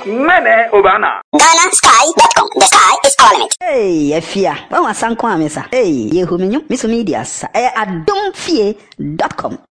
Mene Obana. GhanaSky.com. The sky is our limit. Hey, Efia. Wa wasan kwa mesa. Hey, Yehuminyu, Miss Media. Adumfie.com.